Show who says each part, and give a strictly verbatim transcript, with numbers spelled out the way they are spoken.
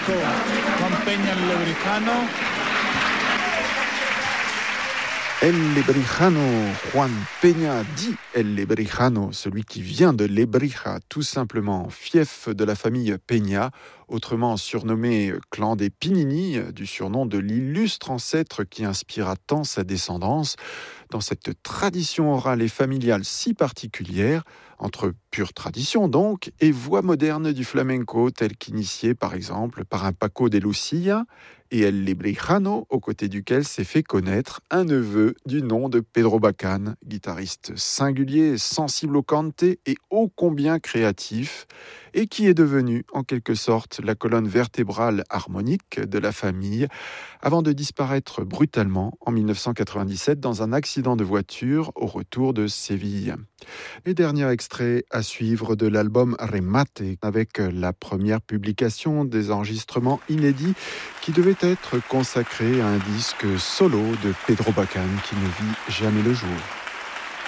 Speaker 1: flamenco Juan Peña el Lebrijano.
Speaker 2: El Lebrijano, Juan Peña dit El Lebrijano, celui qui vient de Lebrija, tout simplement, fief de la famille Peña, autrement surnommé clan des Pinini, du surnom de l'illustre ancêtre qui inspira tant sa descendance, dans cette tradition orale et familiale si particulière, entre pure tradition donc, et voix moderne du flamenco, telle qu'initiée par exemple par un Paco de Lucía, et El Lebrijano, aux côtés duquel s'est fait connaître un neveu du nom de Pedro Bacán, guitariste singulier, sensible au cante et ô combien créatif, et qui est devenu en quelque sorte la colonne vertébrale harmonique de la famille, avant de disparaître brutalement en dix-neuf cent quatre-vingt-dix-sept dans un accident de voiture au retour de Séville. Les derniers extraits à suivre de l'album Remate, avec la première publication des enregistrements inédits qui devaient être consacrés à un disque solo de Pedro Bacán qui ne vit jamais le jour.